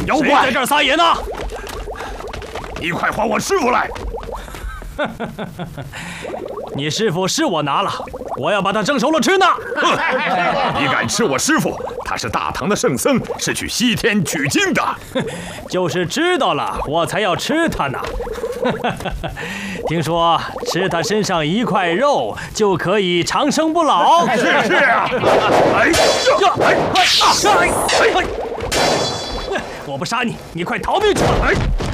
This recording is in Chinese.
妖怪谁在这儿撒野呢？ 你快还我师傅来！ 你师傅是我拿了，我要把他蒸熟了吃呢。 你敢吃我师傅？他是大唐的圣僧，是去西天取经的。 就是知道了，我才要吃他呢。听说吃他身上一块肉就可以长生不老。 是啊！ 我不杀你，你快逃命去吧！